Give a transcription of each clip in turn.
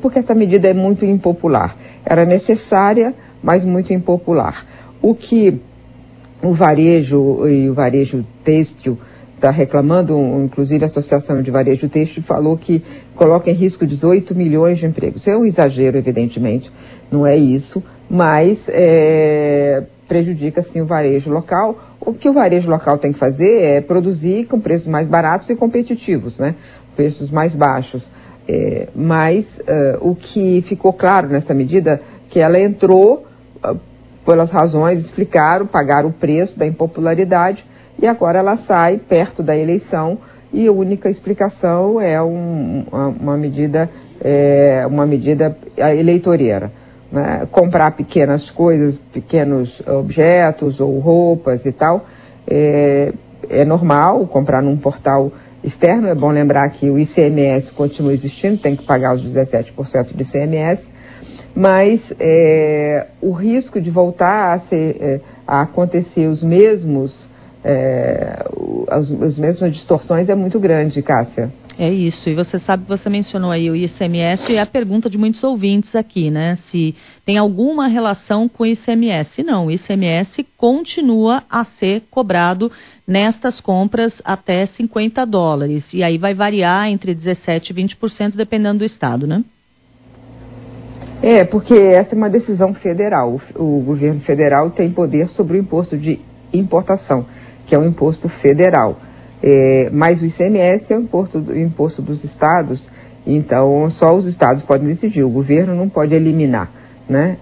porque essa medida é muito impopular. Era necessária, mas muito impopular. O que o varejo e o varejo têxtil está reclamando, inclusive a Associação de Varejo Têxtil falou que coloca em risco 18 milhões de empregos. É um exagero, evidentemente, não é isso, mas prejudica sim o varejo local. O que o varejo local tem que fazer é produzir com preços mais baratos e competitivos, né? Preços mais baixos. Mas o que ficou claro nessa medida, que ela entrou pelas razões, explicaram, pagaram o preço da impopularidade, e agora ela sai perto da eleição e a única explicação é uma medida eleitoreira, né? Comprar pequenas coisas, pequenos objetos ou roupas e tal, é normal comprar num portal externo. É bom lembrar que o ICMS continua existindo, tem que pagar os 17% de ICMS, mas o risco de voltar a acontecer as mesmas distorções é muito grande, Cássia. É isso, e você sabe, você mencionou aí o ICMS, e a pergunta de muitos ouvintes aqui, né, se tem alguma relação com o ICMS. Não, o ICMS continua a ser cobrado nestas compras até $50, e aí vai variar entre 17% e 20%, dependendo do estado, né? Porque essa é uma decisão federal. O governo federal tem poder sobre o imposto de importação, que é um imposto federal. Mas o ICMS é o imposto dos estados, então só os estados podem decidir, o governo não pode eliminar, né?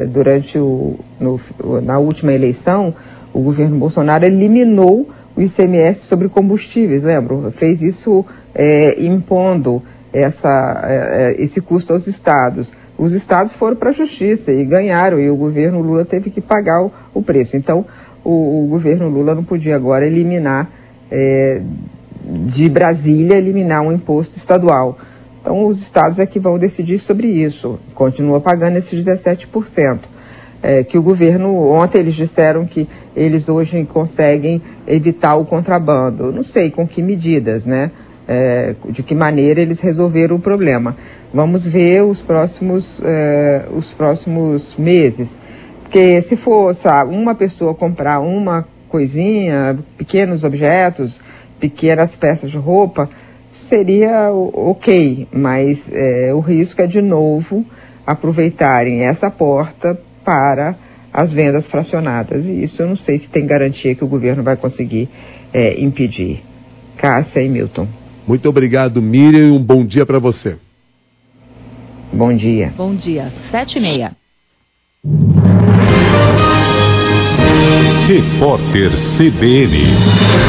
Na última eleição, o governo Bolsonaro eliminou o ICMS sobre combustíveis, lembra? Fez isso impondo esse custo aos estados. Os estados foram para a justiça e ganharam, e o governo Lula teve que pagar o preço. Então, o governo Lula não podia agora eliminar, de Brasília, eliminar um imposto estadual. Então, os estados é que vão decidir sobre isso. Continua pagando esses 17%. Que o governo, ontem eles disseram que eles hoje conseguem evitar o contrabando. Não sei com que medidas, né? De que maneira eles resolveram o problema. Vamos ver os próximos meses. Porque se for, sabe, uma pessoa comprar uma coisinha, pequenos objetos, pequenas peças de roupa, seria ok, mas o risco é de novo aproveitarem essa porta para as vendas fracionadas. E isso eu não sei se tem garantia que o governo vai conseguir impedir. Cássia e Milton. Muito obrigado, Miriam, e um bom dia para você. Bom dia. Bom dia. 7h30. Repórter CBN.